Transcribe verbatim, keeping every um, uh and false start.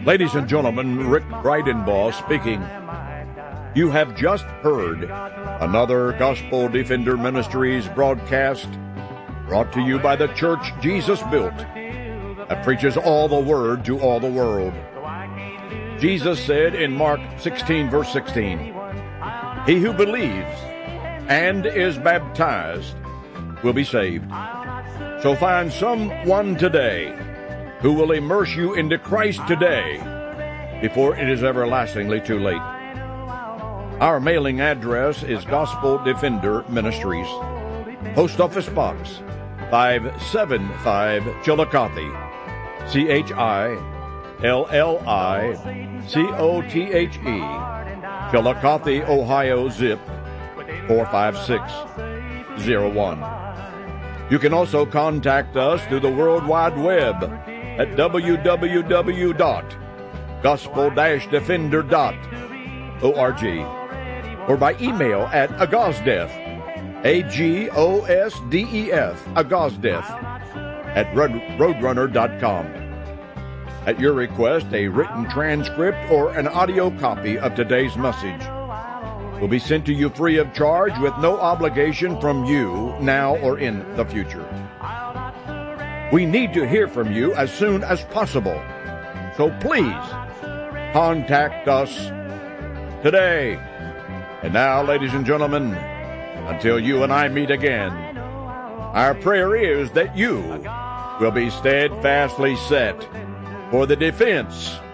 Ladies and gentlemen, Rick Breidenbaugh speaking. You have just heard another Gospel Defender Ministries broadcast brought to you by the church Jesus built that preaches all the word to all the world. Jesus said in Mark sixteen, verse sixteen, "He who believes and is baptized will be saved." So find someone today who will immerse you into Christ today before it is everlastingly too late. Our mailing address is Gospel Defender Ministries, Post Office Box five seventy-five, Chillicothe, C H I L L I C O T H E, Chillicothe, Ohio, zip four five six zero one. You can also contact us through the World Wide Web at w w w dot gospel dash defender dot org or by email at agosdef, A G O S D E F, agosdef, at roadrunner dot com. At your request, a written transcript or an audio copy of today's message will be sent to you free of charge with no obligation from you now or in the future. We need to hear from you as soon as possible, so please contact us today. And now, ladies and gentlemen, until you and I meet again, our prayer is that you will be steadfastly set for the defense